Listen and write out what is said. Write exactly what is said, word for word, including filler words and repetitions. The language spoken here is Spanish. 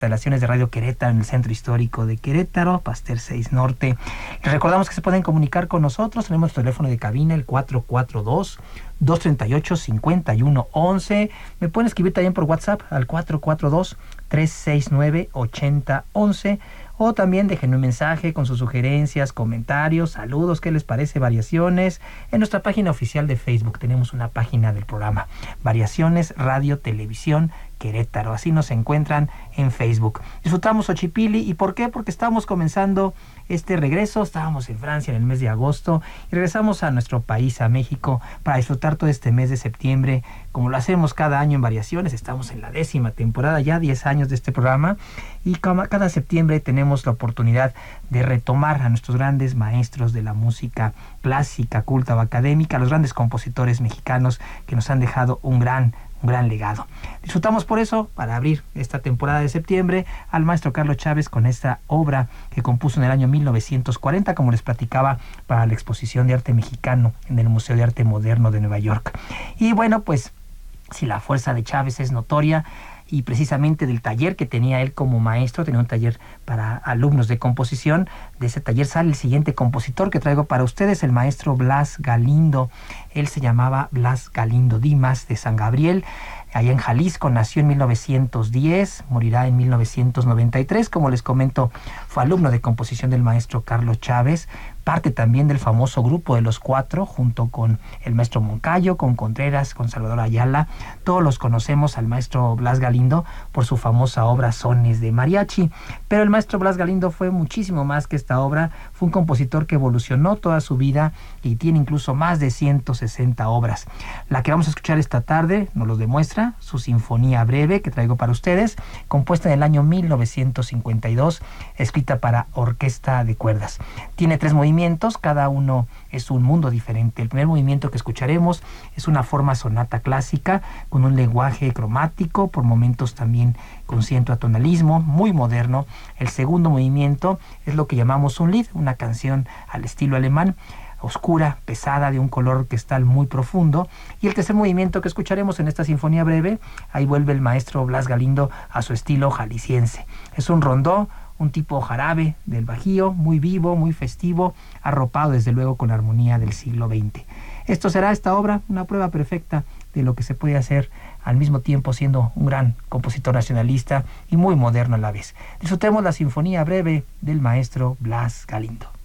instalaciones de Radio Querétaro en el centro histórico de Querétaro, Pasteur seis Norte. Les recordamos que se pueden comunicar con nosotros, tenemos el teléfono de cabina, el cuatro cuatro dos, dos tres ocho, cinco uno uno. Me pueden escribir también por WhatsApp al cuatro cuatro dos, tres seis nueve, ocho cero uno uno, o también déjenme un mensaje con sus sugerencias, comentarios, saludos, qué les parece, variaciones. En nuestra página oficial de Facebook tenemos una página del programa, Variaciones Radio Televisión Querétaro. Así nos encuentran en Facebook. Disfrutamos Xochipilli. ¿Y por qué? Porque estamos comenzando este regreso. Estábamos en Francia en el mes de agosto y regresamos a nuestro país, a México, para disfrutar todo este mes de septiembre, como lo hacemos cada año en Variaciones. Estamos en la décima temporada, ya diez años de este programa, y cada septiembre tenemos la oportunidad de retomar a nuestros grandes maestros de la música clásica, culta o académica, los grandes compositores mexicanos que nos han dejado un gran un gran legado. Disfrutamos por eso, para abrir esta temporada de septiembre, al maestro Carlos Chávez con esta obra que compuso en el año mil novecientos cuarenta, como les platicaba, para la exposición de arte mexicano en el Museo de Arte Moderno de Nueva York. Y bueno, pues, si la fuerza de Chávez es notoria, y precisamente del taller que tenía él como maestro, tenía un taller para alumnos de composición, de ese taller sale el siguiente compositor que traigo para ustedes, el maestro Blas Galindo. Él se llamaba Blas Galindo Dimas, de San Gabriel, allá en Jalisco. Nació en mil novecientos diez, morirá en mil novecientos noventa y tres. Como les comento, fue alumno de composición del maestro Carlos Chávez, parte también del famoso grupo de los Cuatro, junto con el maestro Moncayo, con Contreras, con Salvador Ayala. Todos los conocemos al maestro Blas Galindo por su famosa obra Sones de Mariachi, pero el maestro Blas Galindo fue muchísimo más que esta obra. Fue un compositor que evolucionó toda su vida y tiene incluso más de ciento sesenta obras. La que vamos a escuchar esta tarde nos lo demuestra, su Sinfonía Breve, que traigo para ustedes, compuesta en el año mil novecientos cincuenta y dos, escrita para orquesta de cuerdas. Tiene tres movimientos, cada uno es un mundo diferente. El primer movimiento que escucharemos es una forma sonata clásica, con un lenguaje cromático, por momentos también con cierto atonalismo, muy moderno. El segundo movimiento es lo que llamamos un Lied, una canción al estilo alemán, oscura, pesada, de un color orquestal muy profundo. Y el tercer movimiento que escucharemos en esta Sinfonía Breve, ahí vuelve el maestro Blas Galindo a su estilo jalisciense. Es un rondó, un tipo jarabe del Bajío, muy vivo, muy festivo, arropado desde luego con la armonía del siglo veinte. Esto será, esta obra, una prueba perfecta de lo que se puede hacer al mismo tiempo siendo un gran compositor nacionalista y muy moderno a la vez. Disfrutemos la Sinfonía Breve del maestro Blas Galindo.